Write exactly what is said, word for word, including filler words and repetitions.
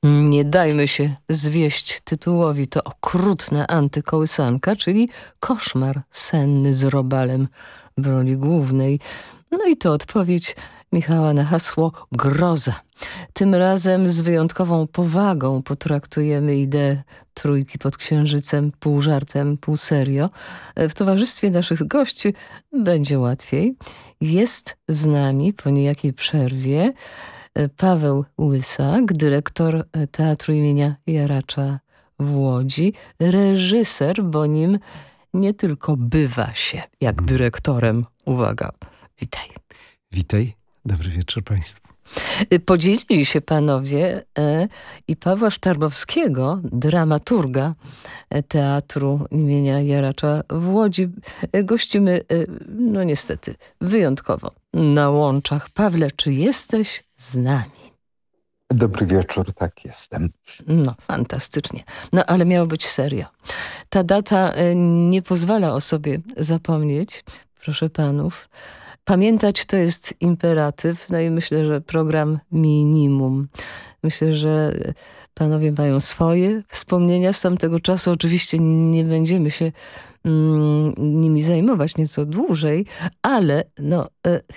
Nie dajmy się zwieść tytułowi. To okrutna antykołysanka, czyli koszmar senny z Robalem w roli głównej. No i to odpowiedź Michała na hasło groza. Tym razem z wyjątkową powagą potraktujemy ideę trójki pod księżycem, pół żartem, pół serio. W towarzystwie naszych gości będzie łatwiej. Jest z nami po niejakiej przerwie Paweł Łysak, dyrektor Teatru imienia Jaracza w Łodzi, reżyser, bo nim nie tylko bywa się jak dyrektorem. Uwaga, witaj. Witaj, dobry wieczór państwu. Podzielili się panowie e, i Pawła Sztarbowskiego, dramaturga Teatru imienia Jaracza w Łodzi. Gościmy, e, no niestety, wyjątkowo na łączach. Pawle, czy jesteś z nami? Dobry wieczór, tak jestem. No, fantastycznie. No, ale miało być serio. Ta data e, nie pozwala o sobie zapomnieć, proszę panów. Pamiętać to jest imperatyw, no i myślę, że program minimum. Myślę, że panowie mają swoje wspomnienia z tamtego czasu. Oczywiście nie będziemy się mm, nimi zajmować nieco dłużej, ale no, e,